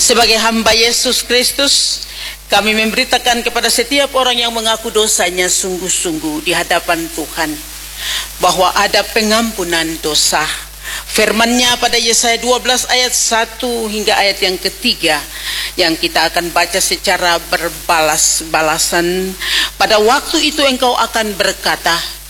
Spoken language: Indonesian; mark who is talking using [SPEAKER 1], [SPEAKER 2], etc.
[SPEAKER 1] Sebagai hamba Yesus Kristus, kami memberitakan kepada setiap orang yang mengaku dosanya sungguh-sungguh di hadapan Tuhan bahwa ada pengampunan dosa. Firman-Nya pada Yesaya 12 ayat 1 hingga ayat yang ketiga yang kita akan baca secara berbalas-balasan. Pada waktu itu engkau akan berkata,